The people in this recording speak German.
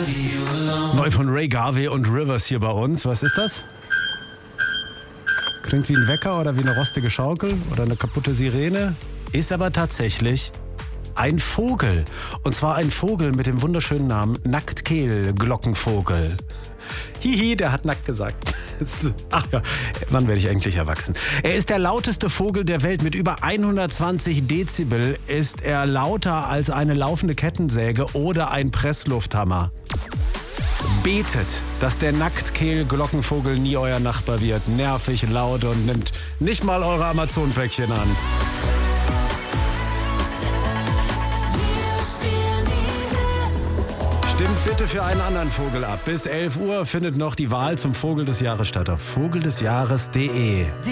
Neu von Ray Garvey und Rivers hier bei uns. Was ist das? Klingt wie ein Wecker oder wie eine rostige Schaukel oder eine kaputte Sirene. Ist aber tatsächlich ein Vogel. Und zwar ein Vogel mit dem wunderschönen Namen Nacktkehl-Glockenvogel. Hihi, der hat nackt gesagt. Ach ja, wann werde ich eigentlich erwachsen? Er ist der lauteste Vogel der Welt. Mit über 120 Dezibel ist er lauter als eine laufende Kettensäge oder ein Presslufthammer. Betet, dass der Nacktkehl-Glockenvogel nie euer Nachbar wird. Nervig, laut und nimmt nicht mal eure Amazon-Päckchen an. Stimmt bitte für einen anderen Vogel ab. Bis 11 Uhr findet noch die Wahl zum Vogel des Jahres statt auf vogeldesjahres.de.